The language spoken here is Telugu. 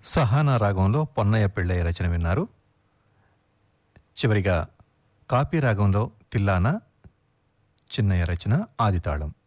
సహానా రాగంలో పొన్నయ్య పెళ్ళయ్య రచన విన్నారు. చివరిగా కాపీ రాగంలో తిల్లాన చిన్నయ్య రచన ఆదితాళం.